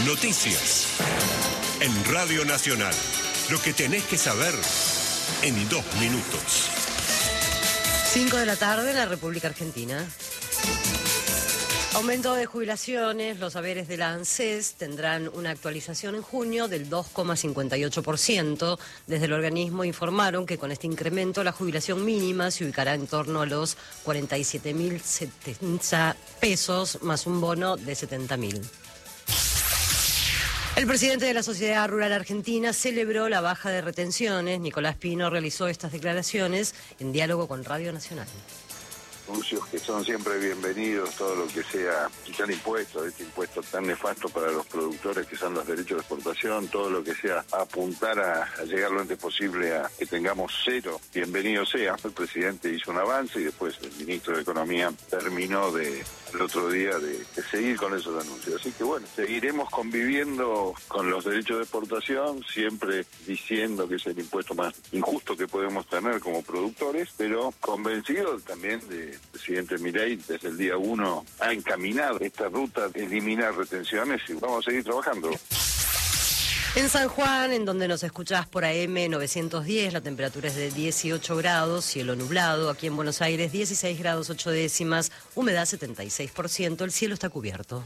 Noticias. En Radio Nacional. Lo que tenés que saber en 2 minutos. 5 de la tarde en la República Argentina. Aumento de jubilaciones, los haberes de la ANSES tendrán una actualización en junio del 2,58%. Desde el organismo informaron que con este incremento la jubilación mínima se ubicará en torno a los 47.070 pesos más un bono de 70.000. El presidente de la Sociedad Rural Argentina celebró la baja de retenciones. Nicolás Pino realizó estas declaraciones en diálogo con Radio Nacional. Anuncios que son siempre bienvenidos, todo lo que sea quitar impuestos, este impuesto tan nefasto para los productores que son los derechos de exportación, todo lo que sea apuntar a llegar lo antes posible a que tengamos cero, bienvenido sea. El presidente hizo un avance y después el ministro de Economía terminó el otro día de seguir con esos anuncios. Así que bueno, seguiremos conviviendo con los derechos de exportación, siempre diciendo que es el impuesto más injusto que podemos tener como productores, pero convencido también de presidente Milei desde el día 1 ha encaminado esta ruta de eliminar retenciones y vamos a seguir trabajando. En San Juan, en donde nos escuchás por AM 910, la temperatura es de 18 grados, cielo nublado. Aquí en Buenos Aires, 16 grados 8 décimas, humedad 76%, el cielo está cubierto.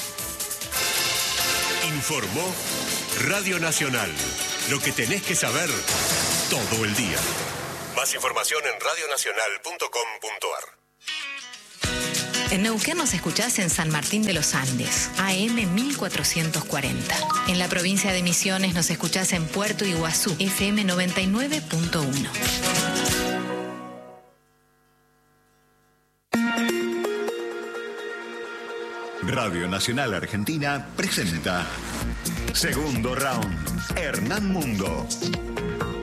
Informó Radio Nacional. Lo que tenés que saber todo el día. Más información en radionacional.com.ar. En Neuquén nos escuchás en San Martín de los Andes, AM 1440. En la provincia de Misiones nos escuchás en Puerto Iguazú, FM 99.1. Radio Nacional Argentina presenta Segundo Round. Hernán Mundo.